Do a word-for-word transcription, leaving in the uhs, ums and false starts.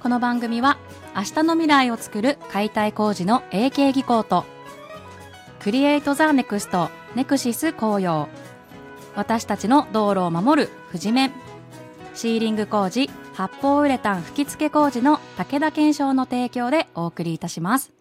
この番組は明日の未来を作る解体工事の エーケー 技工とクリエイトザネクストネクシス紅葉、私たちの道路を守るフジメン、シーリング工事、発泡ウレタン吹き付け工事の武田健商の提供でお送りいたします。